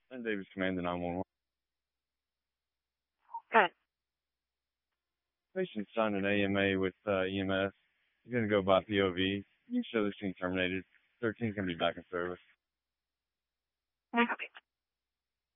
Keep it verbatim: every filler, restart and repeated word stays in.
And Davis Command to nine one one. Good. Patient signed an A M A with uh, E M S. He's going to go by P O V. You can show the scene terminated. thirteen's going to be back in service. Okay.